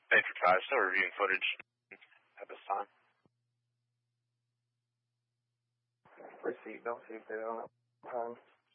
Matrix 5, still reviewing footage at this time. Proceed, don't see if they're on time.